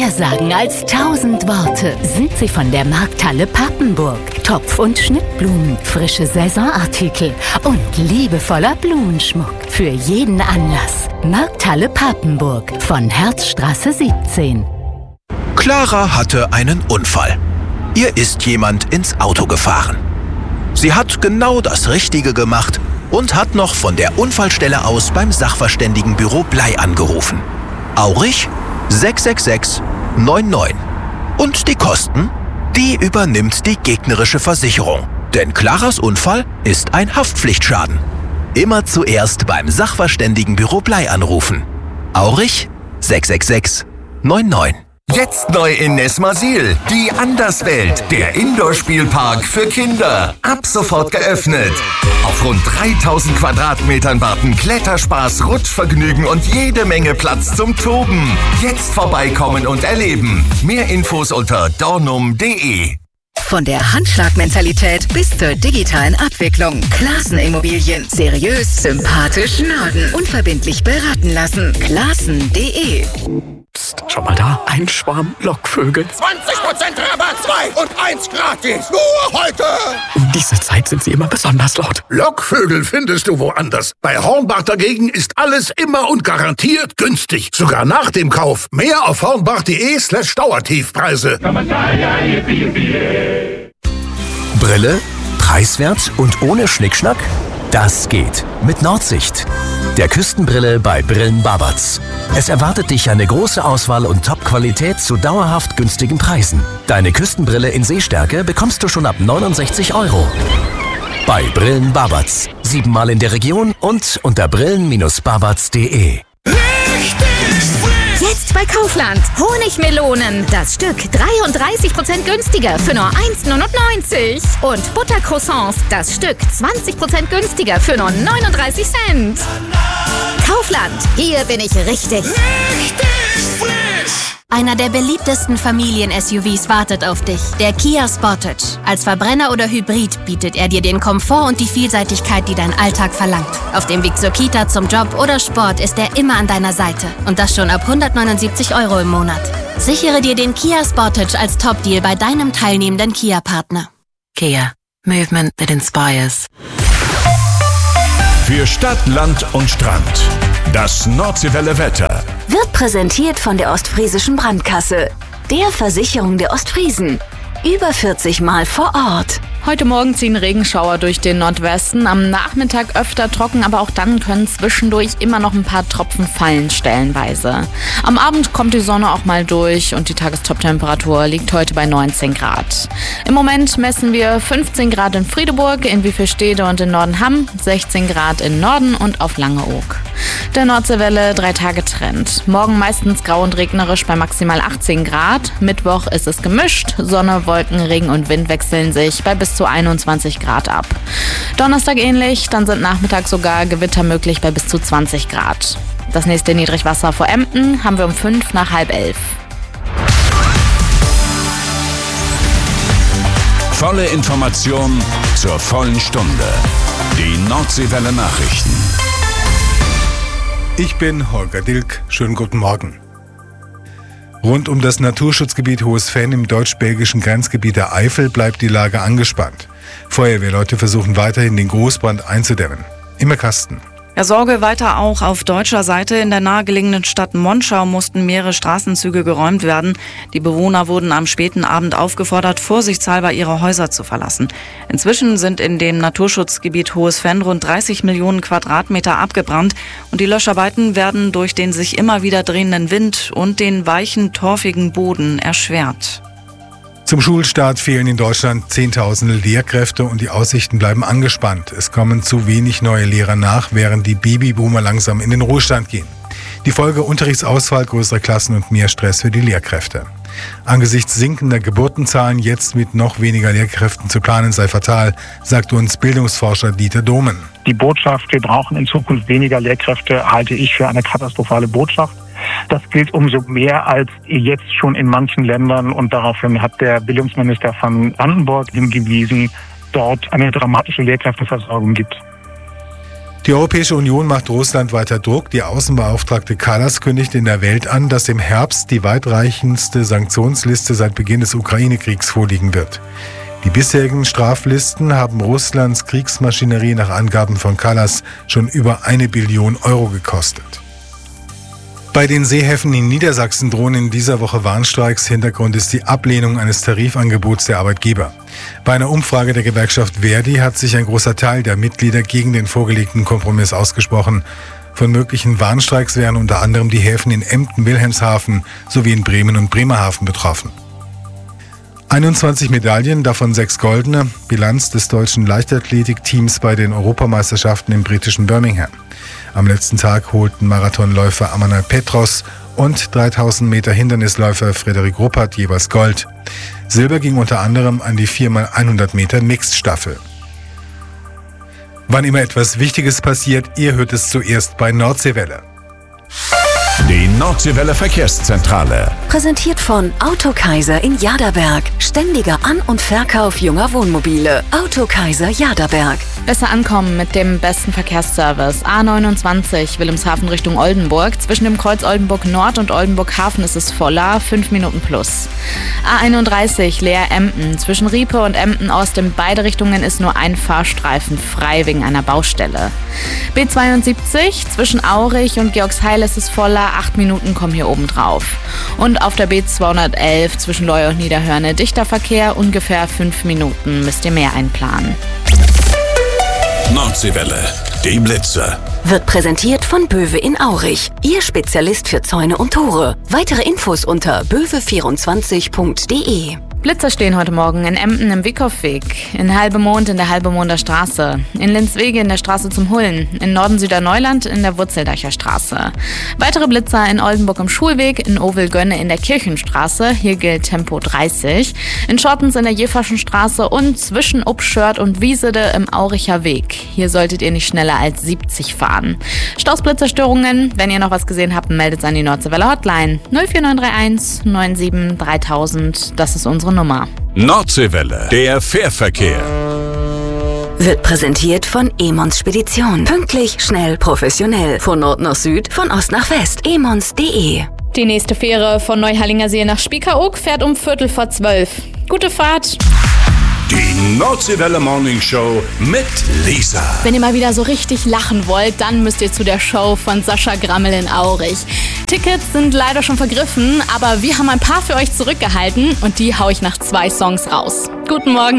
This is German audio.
Mehr sagen als 1000 Worte sind sie von der Markthalle Papenburg. Topf- und Schnittblumen, frische Saisonartikel und liebevoller Blumenschmuck für jeden Anlass. Markthalle Papenburg von Herzstraße 17. Clara hatte einen Unfall. Ihr ist jemand ins Auto gefahren. Sie hat genau das Richtige gemacht und hat noch von der Unfallstelle aus beim Sachverständigenbüro Blei angerufen. Aurich 666 99. Und die Kosten? Die übernimmt die gegnerische Versicherung. Denn Claras Unfall ist ein Haftpflichtschaden. Immer zuerst beim Sachverständigenbüro Blei anrufen. Aurich 666 99. Jetzt neu in Nesmasil, die Anderswelt, der Indoor-Spielpark für Kinder. Ab sofort geöffnet. Auf rund 3000 Quadratmetern warten Kletterspaß, Rutschvergnügen und jede Menge Platz zum Toben. Jetzt vorbeikommen und erleben. Mehr Infos unter dornum.de. Von der Handschlagmentalität bis zur digitalen Abwicklung. Klaassen-Immobilien. Seriös, sympathisch, Norden. Unverbindlich beraten lassen. Klaassen.de. Psst, schau mal da. Ein Schwarm Lockvögel. 20% Rabatt, 2 und 1 gratis. Nur heute. Um diese Zeit sind sie immer besonders laut. Lockvögel findest du woanders. Bei Hornbach dagegen ist alles immer und garantiert günstig. Sogar nach dem Kauf. Mehr auf hornbach.de/Dauertiefpreise. Brille, preiswert und ohne Schnickschnack? Das geht mit Nordsicht. Der Küstenbrille bei Brillen Babatz. Es erwartet dich eine große Auswahl und Top-Qualität zu dauerhaft günstigen Preisen. Deine Küstenbrille in Sehstärke bekommst du schon ab 69 €. Bei Brillen Babatz. 7-mal in der Region und unter brillen-babatz.de. Jetzt bei Kaufland. Honigmelonen. Das Stück 33% günstiger für nur 1,99 €. Und Buttercroissants. Das Stück 20% günstiger für nur 39 Cent. Kaufland. Hier bin ich richtig. Einer der beliebtesten Familien-SUVs wartet auf dich. Der Kia Sportage. Als Verbrenner oder Hybrid bietet er dir den Komfort und die Vielseitigkeit, die dein Alltag verlangt. Auf dem Weg zur Kita, zum Job oder Sport ist er immer an deiner Seite. Und das schon ab 179 € im Monat. Sichere dir den Kia Sportage als Top-Deal bei deinem teilnehmenden Kia-Partner. Kia. Movement that inspires. Für Stadt, Land und Strand. Das Nordseewelle Wetter. Wird präsentiert von der Ostfriesischen Brandkasse, der Versicherung der Ostfriesen. Über 40 Mal vor Ort. Heute Morgen ziehen Regenschauer durch den Nordwesten. Am Nachmittag öfter trocken, aber auch dann können zwischendurch immer noch ein paar Tropfen fallen stellenweise. Am Abend kommt die Sonne auch mal durch und die Tagestoptemperatur liegt heute bei 19 Grad. Im Moment messen wir 15 Grad in Friedeburg, in Wievielstede und in Nordenham, 16 Grad in Norden und auf Langeoog. Der Nordseewelle 3 Tage Trend. Morgen meistens grau und regnerisch bei maximal 18 Grad. Mittwoch ist es gemischt. Sonne, Wolken, Regen und Wind wechseln sich bei bis zu 21 Grad ab. Donnerstag ähnlich, dann sind nachmittags sogar Gewitter möglich bei bis zu 20 Grad. Das nächste Niedrigwasser vor Emden haben wir um 5 nach halb 11. Volle Information zur vollen Stunde. Die Nordseewelle Nachrichten. Ich bin Holger Dilk. Schönen guten Morgen. Rund um das Naturschutzgebiet Hohes Venn im deutsch-belgischen Grenzgebiet der Eifel bleibt die Lage angespannt. Feuerwehrleute versuchen weiterhin, den Großbrand einzudämmen. Immer Carsten. Ja, Sorge weiter auch auf deutscher Seite. In der nahegelegenen Stadt Monschau mussten mehrere Straßenzüge geräumt werden. Die Bewohner wurden am späten Abend aufgefordert, vorsichtshalber ihre Häuser zu verlassen. Inzwischen sind in dem Naturschutzgebiet Hohes Venn rund 30 Millionen Quadratmeter abgebrannt. Und die Löscharbeiten werden durch den sich immer wieder drehenden Wind und den weichen, torfigen Boden erschwert. Zum Schulstart fehlen in Deutschland Zehntausende Lehrkräfte und die Aussichten bleiben angespannt. Es kommen zu wenig neue Lehrer nach, während die Babyboomer langsam in den Ruhestand gehen. Die Folge: Unterrichtsausfall, größere Klassen und mehr Stress für die Lehrkräfte. Angesichts sinkender Geburtenzahlen jetzt mit noch weniger Lehrkräften zu planen sei fatal, sagt uns Bildungsforscher Dieter Dohmen. Die Botschaft, wir brauchen in Zukunft weniger Lehrkräfte, halte ich für eine katastrophale Botschaft. Das gilt umso mehr als jetzt schon in manchen Ländern, und daraufhin hat der Bildungsminister von Brandenburg hingewiesen, dort eine dramatische Lehrkräfteversorgung gibt. Die Europäische Union macht Russland weiter Druck. Die Außenbeauftragte Kallas kündigt in der Welt an, dass im Herbst die weitreichendste Sanktionsliste seit Beginn des Ukraine-Kriegs vorliegen wird. Die bisherigen Straflisten haben Russlands Kriegsmaschinerie nach Angaben von Kallas schon über 1 Billion Euro gekostet. Bei den Seehäfen in Niedersachsen drohen in dieser Woche Warnstreiks. Hintergrund ist die Ablehnung eines Tarifangebots der Arbeitgeber. Bei einer Umfrage der Gewerkschaft Verdi hat sich ein großer Teil der Mitglieder gegen den vorgelegten Kompromiss ausgesprochen. Von möglichen Warnstreiks wären unter anderem die Häfen in Emden, Wilhelmshaven sowie in Bremen und Bremerhaven betroffen. 21 Medaillen, davon 6 goldene, Bilanz des deutschen Leichtathletikteams bei den Europameisterschaften im britischen Birmingham. Am letzten Tag holten Marathonläufer Amanal Petros und 3000 Meter Hindernisläufer Frederik Ruppert jeweils Gold. Silber ging unter anderem an die 4x100 Meter Mixed-Staffel. Wann immer etwas Wichtiges passiert, ihr hört es zuerst bei Nordseewelle. Die Nordseewelle Verkehrszentrale. Präsentiert von Autokaiser in Jaderberg. Ständiger An- und Verkauf junger Wohnmobile. Autokaiser Jaderberg. Besser ankommen mit dem besten Verkehrsservice. A29 Wilhelmshaven Richtung Oldenburg. Zwischen dem Kreuz Oldenburg Nord und Oldenburg Hafen ist es voller, 5 Minuten plus. A31 Leer-Emden. Zwischen Riepe und Emden Ost in beide Richtungen ist nur ein Fahrstreifen frei wegen einer Baustelle. B72 zwischen Aurich und Georgsheil ist es voller, 8 Minuten kommen hier oben drauf. Und auf der B211 zwischen Leu und Niederhörne dichter Verkehr, ungefähr 5 Minuten müsst ihr mehr einplanen. Nordseewelle, die Blitzer. Wird präsentiert von Böwe in Aurich. Ihr Spezialist für Zäune und Tore. Weitere Infos unter böwe24.de. Blitzer stehen heute Morgen in Emden im Wickhofweg, in Halbemond in der Halbemonder Straße, in Linzwege in der Straße zum Hullen, in Norden-Süderneuland in der Wurzeldacher Straße. Weitere Blitzer in Oldenburg im Schulweg, in Ovel-Gönne in der Kirchenstraße, hier gilt Tempo 30, in Schottens in der Jeferschen Straße und zwischen Upschört und Wiesede im Auricher Weg. Hier solltet ihr nicht schneller als 70 fahren. Stausblitzerstörungen, wenn ihr noch was gesehen habt, meldet es an die Nordseewelle Hotline 04931 97 3000, das ist unsere Nummer. Nordseewelle, der Fährverkehr. Wird präsentiert von Emons Spedition. Pünktlich, schnell, professionell. Von Nord nach Süd, von Ost nach West. emons.de. Die nächste Fähre von Neuhallingersee nach Spiekeroog fährt um 11:45. Gute Fahrt! Die Nordseewelle Morning Show mit Lisa. Wenn ihr mal wieder so richtig lachen wollt, dann müsst ihr zu der Show von Sascha Grammel in Aurich. Tickets sind leider schon vergriffen, aber wir haben ein paar für euch zurückgehalten und die hau ich nach 2 Songs raus. Guten Morgen.